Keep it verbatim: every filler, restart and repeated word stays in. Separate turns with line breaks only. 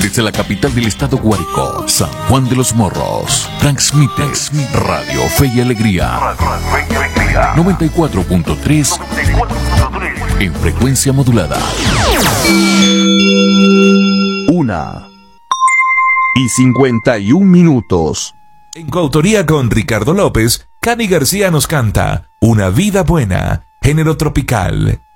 Desde la capital del estado Guárico, San Juan de los Morros, transmite Radio Fe y Alegría noventa y cuatro punto tres en frecuencia modulada.
Una y cincuenta y un minutos.
En coautoría con Ricardo López, Cani García nos canta Una vida buena, género tropical.